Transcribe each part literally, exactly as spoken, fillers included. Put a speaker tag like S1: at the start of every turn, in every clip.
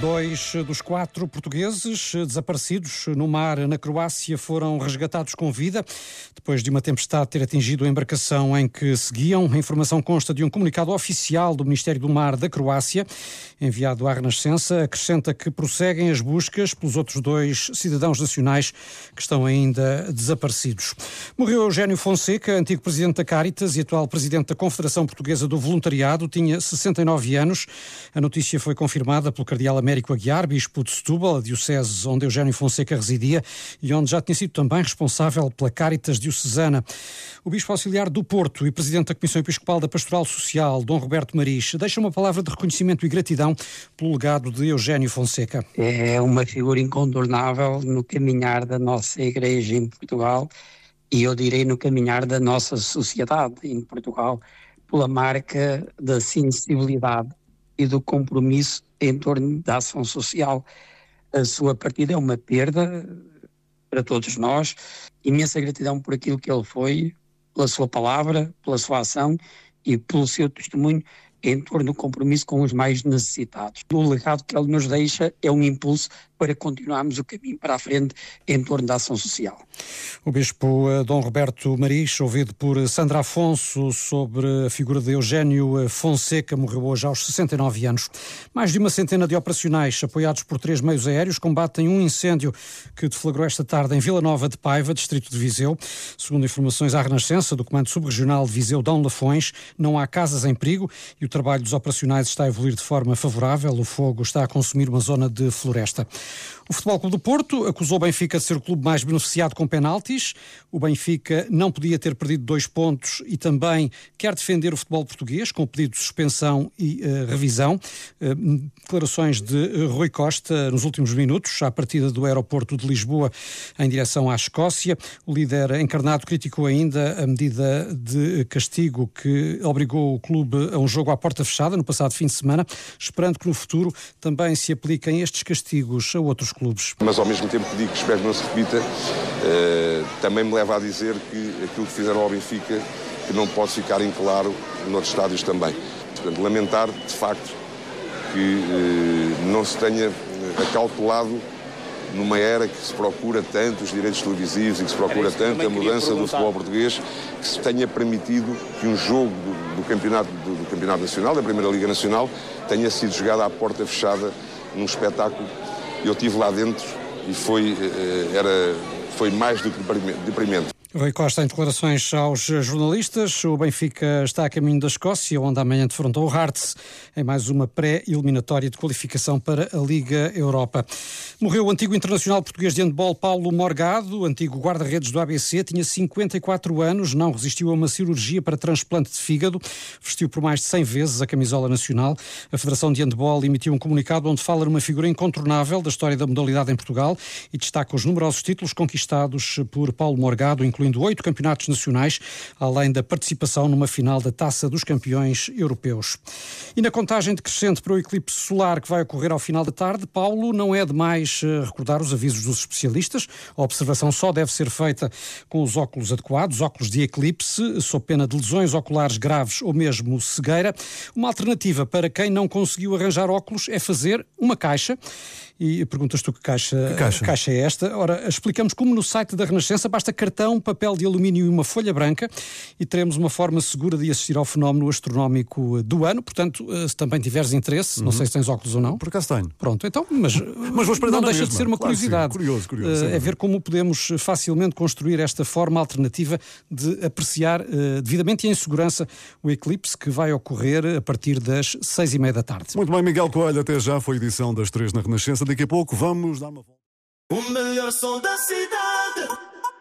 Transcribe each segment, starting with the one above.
S1: Dois dos quatro portugueses desaparecidos no mar na Croácia foram resgatados com vida depois de uma tempestade ter atingido a embarcação em que seguiam. A informação consta de um comunicado oficial do Ministério do Mar da Croácia, enviado à Renascença. Acrescenta que prosseguem as buscas pelos outros dois cidadãos nacionais que estão ainda desaparecidos. Morreu Eugénio Fonseca, antigo presidente da Caritas e atual presidente da Confederação Portuguesa do Voluntariado. Tinha sessenta e nove anos. A notícia foi confirmada pelo cardeal Américo Aguiar, bispo de Setúbal, a diocese onde Eugénio Fonseca residia e onde já tinha sido também responsável pela Caritas diocesana. O bispo auxiliar do Porto e presidente da Comissão Episcopal da Pastoral Social, Dom Roberto Maris, deixa uma palavra de reconhecimento e gratidão pelo legado de Eugénio Fonseca.
S2: É uma figura incontornável no caminhar da nossa Igreja em Portugal e eu direi no caminhar da nossa sociedade em Portugal, pela marca da sensibilidade e do compromisso em torno da ação social. A sua partida é uma perda para todos nós. Imensa gratidão por aquilo que ele foi, pela sua palavra, pela sua ação e pelo seu testemunho em torno do compromisso com os mais necessitados. O legado que ele nos deixa é um impulso para continuarmos o caminho para a frente em torno da ação social.
S1: O bispo Dom Roberto Maris, ouvido por Sandra Afonso sobre a figura de Eugénio Fonseca, morreu hoje aos sessenta e nove anos. Mais de uma centena de operacionais apoiados por três meios aéreos combatem um incêndio que deflagrou esta tarde em Vila Nova de Paiva, distrito de Viseu. Segundo informações à Renascença do Comando Subregional de Viseu Dão Lafões, não há casas em perigo e o trabalho dos operacionais está a evoluir de forma favorável. O fogo está a consumir uma zona de floresta. O Futebol Clube do Porto acusou o Benfica de ser o clube mais beneficiado com penaltis. O Benfica não podia ter perdido dois pontos e também quer defender o futebol português com pedido de suspensão e uh, revisão. Uh, declarações de uh, Rui Costa nos últimos minutos, à partida do aeroporto de Lisboa em direção à Escócia. O líder encarnado criticou ainda a medida de castigo que obrigou o clube a um jogo à porta fechada no passado fim de semana, esperando que no futuro também se apliquem estes castigos a outros clubes.
S3: Mas ao mesmo tempo que digo que espero que não se repita, uh, também me leva a dizer que aquilo que fizeram ao Benfica que não pode ficar em claro noutros estádios também. Portanto, lamentar de facto que uh, não se tenha acautelado numa era que se procura tanto os direitos televisivos e que se procura tanto a mudança do futebol português, que se tenha permitido que um jogo do, do, campeonato, do, do campeonato nacional, da Primeira Liga Nacional, tenha sido jogado à porta fechada num espetáculo. Eu estive lá dentro e foi, era, foi mais do que deprimente.
S1: Rui Costa em declarações aos jornalistas. O Benfica está a caminho da Escócia, onde amanhã defrontou o Hearts em mais uma pré-eliminatória de qualificação para a Liga Europa. Morreu o antigo internacional português de handball Paulo Morgado, antigo guarda-redes do A B C, tinha cinquenta e quatro anos, não resistiu a uma cirurgia para transplante de fígado, vestiu por mais de cem vezes a camisola nacional. A Federação de Handball emitiu um comunicado onde fala numa figura incontornável da história da modalidade em Portugal e destaca os numerosos títulos conquistados por Paulo Morgado, incluindo oito campeonatos nacionais, além da participação numa final da Taça dos Campeões Europeus. E na contagem decrescente para o eclipse solar que vai ocorrer ao final da tarde, Paulo, não é demais recordar os avisos dos especialistas. A observação só deve ser feita com os óculos adequados, óculos de eclipse, sob pena de lesões oculares graves ou mesmo cegueira. Uma alternativa para quem não conseguiu arranjar óculos é fazer uma caixa. E perguntas tu que caixa,
S4: que caixa?
S1: Que caixa é esta? Ora, explicamos como no site da Renascença basta cartão, papel de alumínio e uma folha branca e teremos uma forma segura de assistir ao fenómeno astronómico do ano. Portanto, se também tiveres interesse, uhum. não sei se tens óculos ou não.
S4: Por acaso tenho.
S1: Pronto, então, mas,
S4: mas vou
S1: não deixa
S4: mesma.
S1: de ser uma
S4: claro
S1: curiosidade.
S4: Curioso, curioso.
S1: É ver como podemos facilmente construir esta forma alternativa de apreciar uh, devidamente e em segurança o eclipse que vai ocorrer a partir das seis e meia da tarde.
S4: Muito bem, Miguel Coelho, até já foi a edição das três na Renascença. Daqui a pouco vamos dar uma volta.
S5: O melhor som da cidade.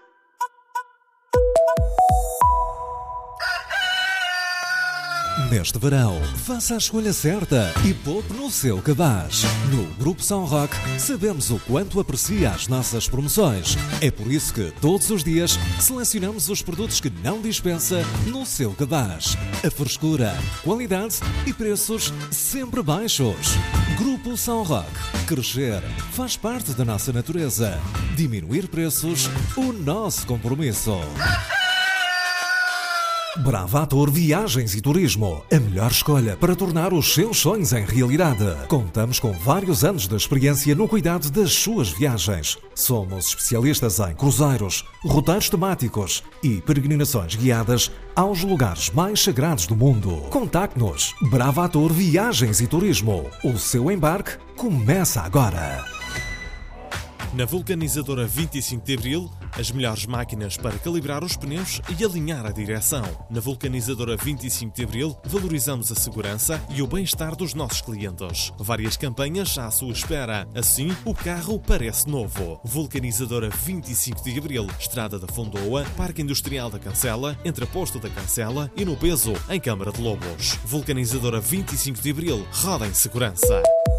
S6: Neste verão, faça a escolha certa e poupe no seu cabaz. No Grupo São Roque, sabemos o quanto aprecia as nossas promoções. É por isso que, todos os dias, selecionamos os produtos que não dispensa no seu cabaz. A frescura, qualidade e preços sempre baixos. Grupo São Roque. Crescer faz parte da nossa natureza. Diminuir preços, o nosso compromisso. Bravator Viagens e Turismo, a melhor escolha para tornar os seus sonhos em realidade. Contamos com vários anos de experiência no cuidado das suas viagens. Somos especialistas em cruzeiros, roteiros temáticos e peregrinações guiadas aos lugares mais sagrados do mundo. Contacte-nos. Bravator Viagens e Turismo. O seu embarque começa agora.
S7: Na vulcanizadora vinte e cinco de Abril, as melhores máquinas para calibrar os pneus e alinhar a direção. Na vulcanizadora vinte e cinco de Abril, valorizamos a segurança e o bem-estar dos nossos clientes. Várias campanhas à sua espera. Assim, o carro parece novo. Vulcanizadora vinte e cinco de Abril, Estrada da Fondoa, Parque Industrial da Cancela, entre Posto da Cancela e no Peso, em Câmara de Lobos. Vulcanizadora vinte e cinco de Abril, roda em segurança.